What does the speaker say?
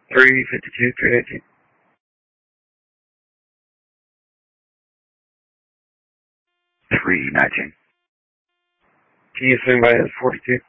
352, 318. Can you swing by at 42?